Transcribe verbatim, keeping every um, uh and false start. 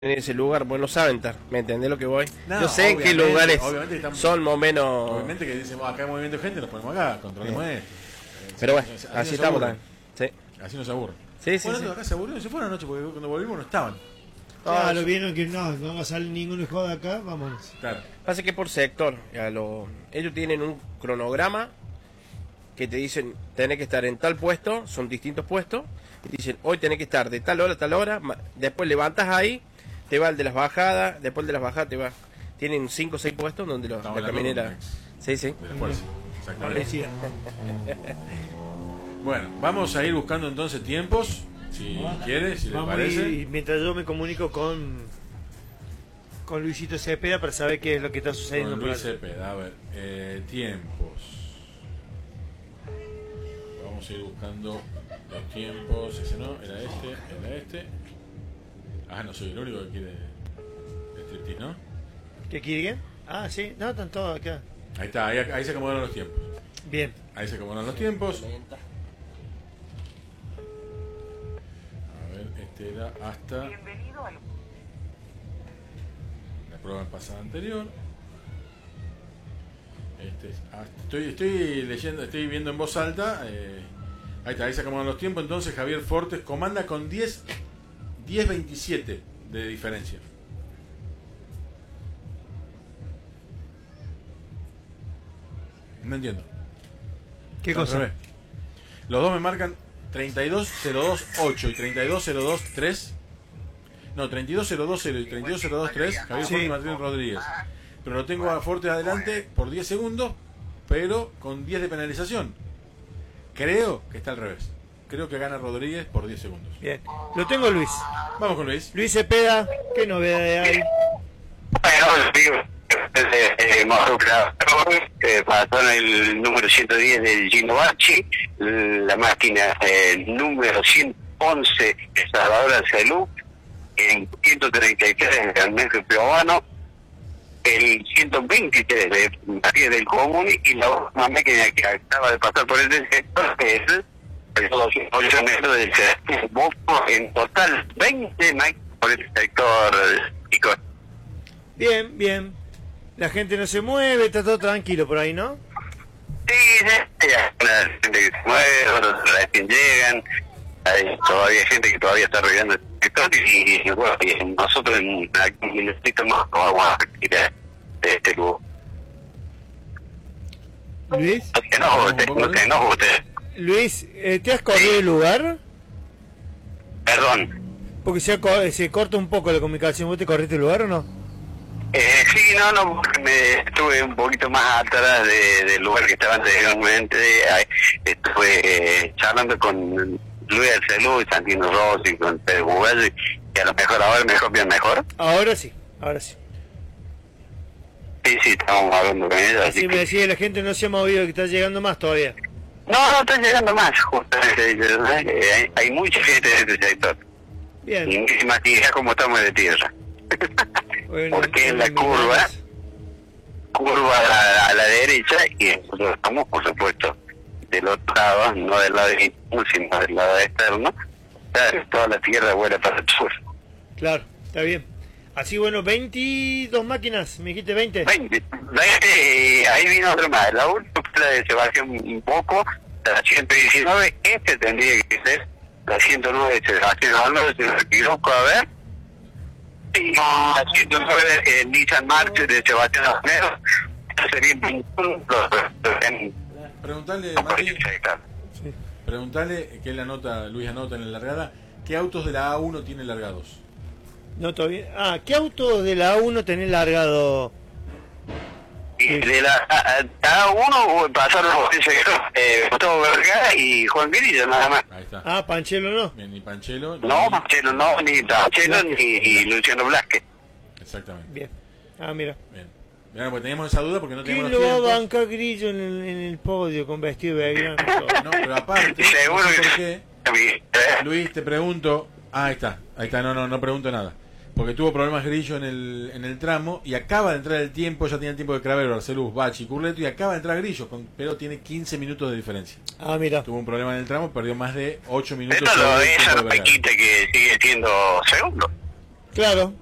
en ese lugar, pues no saben estar, ¿me entendés lo que voy? No, Yo sé en qué lugares estamos, son más o menos... Obviamente que dicen, acá hay movimiento de gente, nos ponemos acá, controlemos sí. esto. Pero bueno, así, así estamos también. Sí. Así nos aburre. Sí, sí, bueno, sí. acá se aburrieron y se fueron anoche porque cuando volvimos no estaban. Claro, vieron que no, no va a salir ninguno hijo de acá, vámonos. Claro. Pasa que por sector, a lo, ellos tienen un cronograma que te dicen, tenés que estar en tal puesto, son distintos puestos, y dicen, hoy tenés que estar de tal hora a tal hora, después levantas ahí, te va el de las bajadas, después el de las bajadas te va... Tienen cinco o seis puestos donde los, la caminera... Sí, sí. De la fuerza, exactamente. Bueno, vamos a ir buscando entonces tiempos, si quieres, si le parece. Y mientras yo me comunico con con Luisito Cepeda para saber qué es lo que está sucediendo. Con Luis Cepeda, a ver, eh, tiempos. Vamos a ir buscando los tiempos. Ese no, era este, era este. Ah, no soy el único que quiere striptease, ¿no? ¿Qué quiere? Ah, sí, no, están todos acá. Ahí está, ahí, ahí se acomodaron los tiempos. Bien. Ahí se acomodaron los tiempos. A ver, este era hasta la prueba pasada anterior. Este es hasta, estoy, estoy leyendo, estoy viendo en voz alta. Eh, ahí está, ahí se acomodan los tiempos. Entonces Javier Fortes comanda con diez veintisiete de diferencia. No entiendo. ¿Qué cosa? Los dos me marcan treinta y dos cero dos ocho y treinta y dos cero dos tres. No, treinta y dos cero dos cero y treinta y dos cero dos tres. Javier Sí. Fortes y Martín Rodríguez. Pero lo tengo a Fortes adelante por diez segundos, pero con diez de penalización. Creo que está al revés. Creo que gana Rodríguez por diez segundos. Bien. Lo tengo, Luis. Vamos con Luis. Luis Cepeda, ¿qué novedades hay? Bueno, digo, eh, Mauro eh, pasó en el número ciento diez del Gino Bacci, la máquina eh, número ciento once de Salvador Salud, en ciento treinta y tres de Ernesto Piovano, el ciento veintitrés de Matías del Común y la última máquina que acaba de pasar por este sector que es el doscientos ocho metros del Boco, en total veinte máquinas por el sector, chicos. Bien, bien. La gente no se mueve, está todo tranquilo por ahí, ¿no? Sí, ya, la gente que se mueve, otros recién llegan, hay todavía gente que todavía está arreglando el sector y, y bueno, y nosotros en algún minutito más vamos a ir a este lugar. Luis. No te enojes usted, no te enojes usted. Luis, eh, ¿te has corrido el lugar? Perdón. Porque se, ha, se corta un poco la comunicación. ¿Vos te corriste el lugar o no? Eh, sí, no, no, porque me estuve un poquito más atrás de, del lugar que estaba anteriormente. Ahí, estuve eh, charlando con Luis Arcelú y Santino Rossi, con Pedro Bugallo, y a lo mejor ahora me copian mejor. Ahora sí, ahora sí. Sí, sí, estamos hablando con ellos. Así, así me decía la gente, no se ha movido, que está llegando más todavía. No, no está llegando más, justamente. Eh, hay, hay mucha gente en este sector. Bien. Y muchísima actividad como estamos de tierra. Bueno, porque en la curva, curva a la, a la derecha, y nosotros estamos, por supuesto, del otro lado, no del lado interno, sino del lado externo. Toda la tierra vuela para el sur. Claro, está bien. Así, bueno, veintidós máquinas, me dijiste veinte. veinte, veinte, ahí vino otra más. La última fue la de Sebastián un poco, la ciento diecinueve, este tendría que ser la ciento nueve de Sebastián Álvarez, si no me equivoco, a ver. Sí, la ciento nueve de Nissan March de Sebastián Álvarez, sería un... Preguntale, Martín, preguntale que él anota, Luis anota en la largada, ¿qué autos de la A uno tienen largados? No, todavía. Ah, ¿qué autos de la A uno tenés largado? Y de la A uno pasaron eh, Gustavo Vergara y Juan Grillo, nada más. Ahí está. Ah, Panchelo no. Bien, ni Panchelo. No, ni... Panchelo no, ni Panchelo ni, ni Luciano Blasque. Exactamente. Bien. Ah, mira. Bien. Bien, pues teníamos esa duda porque no ¿Quién teníamos lo los va a tiempos. bancar Grillo en el, en el podio con vestido de Belgrano? No, pero aparte, Seguro no sé que por qué. Luis, te pregunto. Ah, ahí está, ahí está, no, no, no pregunto nada. Porque tuvo problemas Grillo en el, en el tramo y acaba de entrar el tiempo, ya tenía el tiempo de Cravero, Arceluz, Bacci, Curleto y acaba de entrar Grillo, con, pero tiene quince minutos de diferencia. Ah, mira. Tuvo un problema en el tramo, perdió más de ocho minutos. Esto lo sobre el es tiempo a de los Vergara. Pequite que sigue siendo segundo. Claro,